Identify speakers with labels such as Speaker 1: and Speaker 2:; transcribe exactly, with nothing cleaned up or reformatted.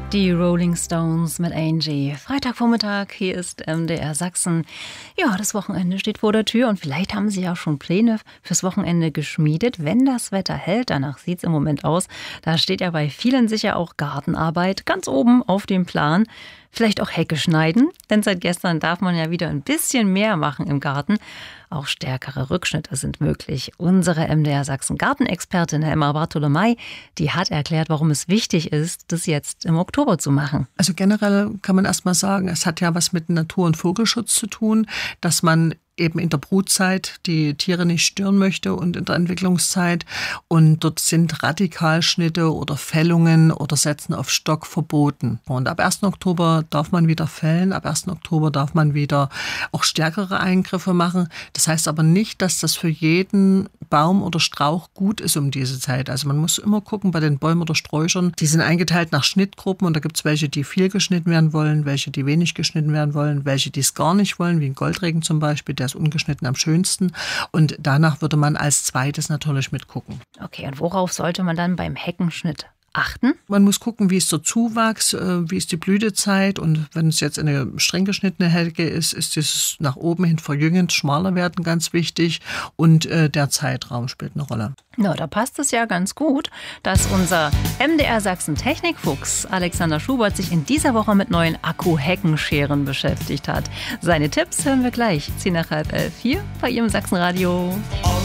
Speaker 1: Die Rolling Stones mit Angie. Freitagvormittag, hier ist M D R Sachsen. Ja, das Wochenende steht vor der Tür und vielleicht haben Sie ja schon Pläne fürs Wochenende geschmiedet, wenn das Wetter hält. Danach sieht es im Moment aus. Da steht ja bei vielen sicher auch Gartenarbeit ganz oben auf dem Plan. Vielleicht auch Hecke schneiden, denn seit gestern darf man ja wieder ein bisschen mehr machen im Garten. Auch stärkere Rückschnitte sind möglich. Unsere M D R Sachsen Gartenexpertin Emma Bartholomei, die hat erklärt, warum es wichtig ist, das jetzt im Oktober zu machen.
Speaker 2: Also generell kann man erst mal sagen, es hat ja was mit Natur- und Vogelschutz zu tun, dass man eben in der Brutzeit die Tiere nicht stören möchte und in der Entwicklungszeit. Und dort sind Radikalschnitte oder Fällungen oder Setzen auf Stock verboten. Und ab ersten Oktober darf man wieder fällen, ab ersten Oktober darf man wieder auch stärkere Eingriffe machen. Das heißt aber nicht, dass das für jeden Baum oder Strauch gut ist um diese Zeit. Also man muss immer gucken bei den Bäumen oder Sträuchern, die sind eingeteilt nach Schnittgruppen und da gibt es welche, die viel geschnitten werden wollen, welche, die wenig geschnitten werden wollen, welche, die es gar nicht wollen, wie ein Goldregen zum Beispiel, der ist ungeschnitten am schönsten. Und danach würde man als zweites natürlich mitgucken.
Speaker 1: Okay, und worauf sollte man dann beim Heckenschnitt achten?
Speaker 2: Man muss gucken, wie ist der Zuwachs, wie ist die Blütezeit und wenn es jetzt eine streng geschnittene Hecke ist, ist es nach oben hin verjüngend, schmaler werden ganz wichtig und äh, der Zeitraum spielt eine Rolle.
Speaker 1: Na, da passt es ja ganz gut, dass unser M D R Sachsen Technikfuchs Alexander Schubert sich in dieser Woche mit neuen Akku-Heckenscheren beschäftigt hat. Seine Tipps hören wir gleich, zehn nach halb elf hier bei Ihrem Sachsenradio.